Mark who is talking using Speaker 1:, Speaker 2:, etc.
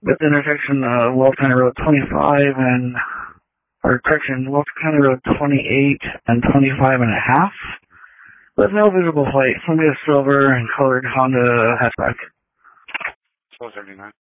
Speaker 1: With the intersection of Wolf County Road 25 and, Wolf County Road 28 and 25 and a half. With no visible plate, somebody a silver and colored Honda hatchback.
Speaker 2: 1239.